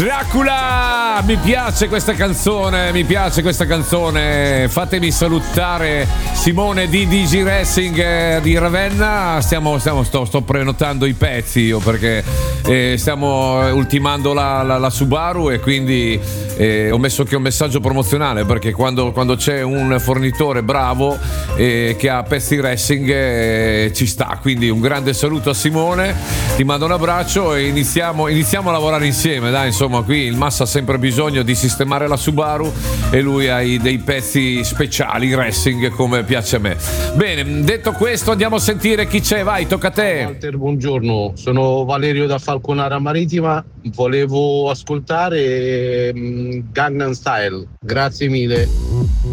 Dracula, mi piace questa canzone, fatemi salutare Simone di DG Racing di Ravenna. Sto prenotando i pezzi io perché stiamo ultimando la Subaru e quindi ho messo anche un messaggio promozionale, perché quando c'è un fornitore bravo che ha pezzi racing ci sta. Quindi un grande saluto a Simone, ti mando un abbraccio e iniziamo a lavorare insieme, dai. Insomma, qui il Massa ha sempre bisogno di sistemare la Subaru e lui ha dei pezzi speciali racing come piace a me. Bene, detto questo andiamo a sentire chi c'è. Vai, tocca a te. Walter, buongiorno, sono Valerio da Falconara Marittima, volevo ascoltare Gangnam Style, grazie mille.